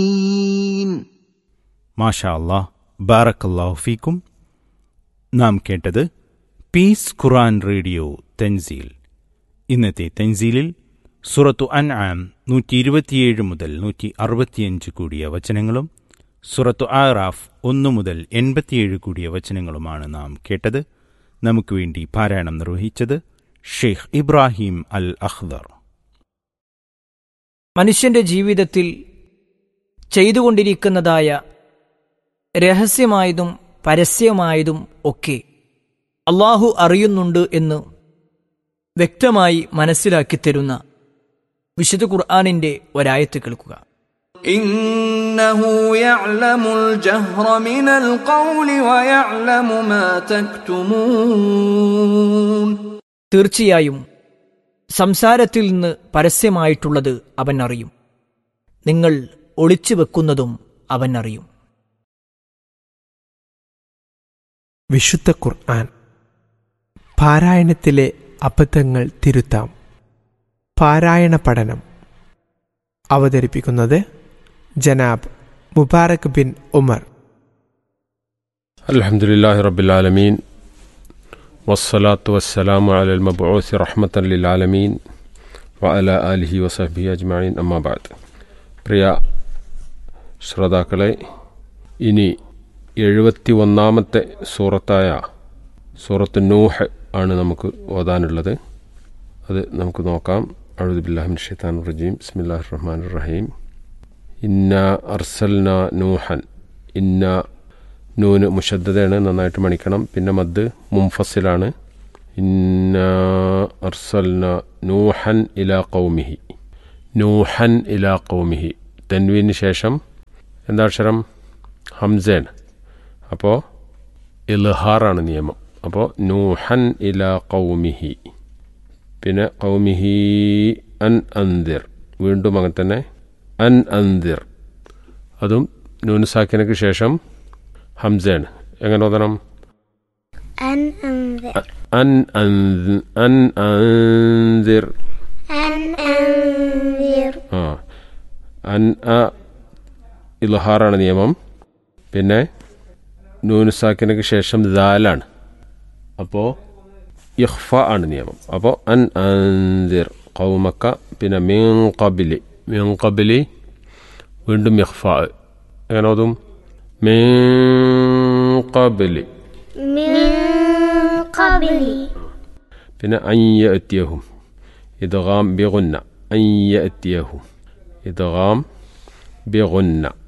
മാഷാ അല്ലാഹ്, ബാറക്കല്ലാഹു ഫീക്കും. നാം കേട്ടത് പീസ് ഖുർആൻ റേഡിയോ തൻസീൽ. ഇന്നത്തെ തൻസീലിൽ സൂറത്തു അൻആം 127 മുതൽ 165 കൂടിയ വചനങ്ങളും സൂറത്തു ആറാഫ് 1 മുതൽ 87 കൂടിയ വചനങ്ങളുമാണ് നാം കേട്ടത്. നമുക്ക് വേണ്ടി പാരായണം നിർവഹിച്ചത് ഷെയ്ഖ് ഇബ്രാഹിം അൽ അഖ്ദർ. മനുഷ്യന്റെ ജീവിതത്തിൽ ചെയ്തുകൊണ്ടിരിക്കുന്നതായ രഹസ്യമായതും പരസ്യമായതും ഒക്കെ അല്ലാഹു അറിയുന്നുണ്ട് എന്ന് വ്യക്തമായി മനസ്സിലാക്കി തരുന്ന വിശുദ്ധ ഖുർആനിന്റെ ഒരായത്ത് കേൾക്കുക. ഇന്നഹു യഅലമുൽ ജഹ്റ മിനൽ ഖൗലി വയഅലമു മാ തക്തുമൂൻ. തീർച്ചയായും സംസാരത്തിൽ നിന്ന് പരസ്യമായിട്ടുള്ളത് അവൻ അറിയും, നിങ്ങൾ ഒളിച്ചു വെക്കുന്നതും അവൻ അറിയും. വിശുദ്ധ ഖുർആൻ പാരായണത്തിലെ അബദ്ധങ്ങൾ തിരുത്താം. പാരായണ പഠനം അവതരിപ്പിക്കുന്നത് ജനാബ് മുബാറക് ബിൻ ഉമർ. അൽഹംദുലില്ലാഹി റബ്ബിൽ ആലമീൻ വസ്സലാത്തു വസ്സലാമു അലൽ മബ്ഊസ് റഹ്മത്തൻ ലിൽ ആലമീൻ വഅലാ ആലിഹി വസഹ്ബിഹി അജ്മഈൻ. അമ്മാ ബഅദ്. പ്രിയ ശ്രോതാക്കളെ, ഇനി 71-ാമത്തെ സൂറത്തായ സൂറത്ത് നൂഹ് ആണ് നമുക്ക് ഓതാനുള്ളത്. അത് നമുക്ക് നോക്കാം. അഊദു ബില്ലാഹി മിനശ് ശൈത്താനിർ റജീം. ബിസ്മില്ലാഹിർ റഹ്മാനിർ റഹീം. ഇന്നാ അർസൽനാ നൂഹൻ. ഇന്ന നൂന് മുശദ്ദദയാണ്, നന്നായിട്ട് മണിക്കണം. പിന്നെ മദ് മുൻഫസിലാണ്. ഇന്നാ അർസൽനാ നൂഹൻ ഇലാ ഖൗമിഹി. നൂഹൻ ഇലാ ഖൗമിഹി. തൻവീന് ശേഷം എന്താ അക്ഷരം? ഹംസയാണ്. അപ്പോൾ ഇൽഹാറാണ് നിയമം. അപ്പോൾ നൂഹൻ ഇലാ ഖൗമിഹി. പിന്നെ ഖൗമിഹി അൻ അൻദിർ. വീണ്ടും അങ്ങനെ തന്നെ അൻ അൻദിർ. അതും നൂൻ സാക്കിനക്ക് ശേഷം ഹംസയാണ്. എങ്ങനെ ഓതണം? അൻ അൻദിർ. അൻ ഇൽഹാറാണ് നിയമം. പിന്നെ നൂന് സാക്കിനക്ക് ശേഷം ദാലാണ്. അപ്പോൾ ഇഖ്ഫ ആണ് നിയമം. അപ്പോൾ അൻ അൻദിർ ഖൗമക്ക. പിന്നെ മിൻ ഖബ്ലി. മിൻ ഖബ്ലി വീണ്ടും ഇഖ്ഫ. എങ്ങനെ ഓതും? മിൻ ഖബ്ലി. പിന്നെ അൻ യഅതിയഹും. ഇദ്ഗാം ബിഗുന്ന. അൻ യഅതിയഹും. ഇദ്ഗാം ബിഗുന്ന.